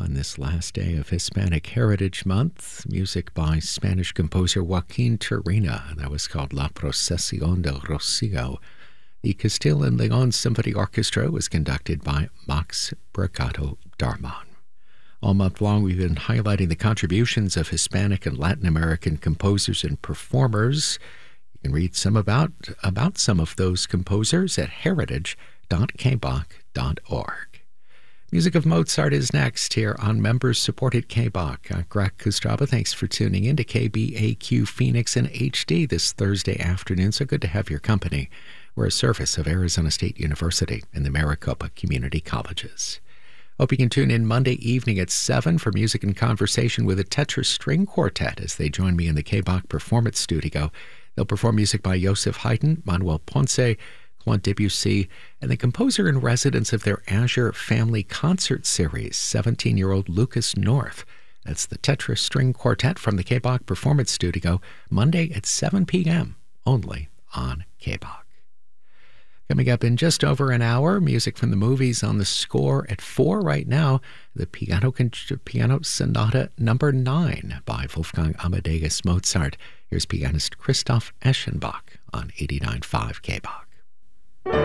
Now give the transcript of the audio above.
On this last day of Hispanic Heritage Month, music by Spanish composer Joaquin Turina. That was called La Procesión del Rocío. The Castile and León Symphony Orchestra was conducted by Max Bracado Darman. All month long, we've been highlighting the contributions of Hispanic and Latin American composers and performers. You can read some about some of those composers at heritage.kbach.org. Music of Mozart is next here on members-supported KBach. I'm Greg Kostraba. Thanks for tuning in to KBAQ Phoenix in HD this Thursday afternoon. So good to have your company. We're a service of Arizona State University and the Maricopa Community Colleges. Hope you can tune in Monday evening at 7 for Music and Conversation with a Tetra String Quartet as they join me in the KBach Performance Studio. They'll perform music by Joseph Haydn, Manuel Ponce, Claude Debussy, and the composer-in-residence of their Azure Family Concert Series, 17-year-old Lucas North. That's the Tetra String Quartet from the KBach Performance Studio, Monday at 7 p.m., only on KBach. Coming up in just over an hour, music from the movies on the score at 4 right now, the Piano Sonata No. 9 by Wolfgang Amadeus Mozart. Here's pianist Christoph Eschenbach on 89.5 KBach.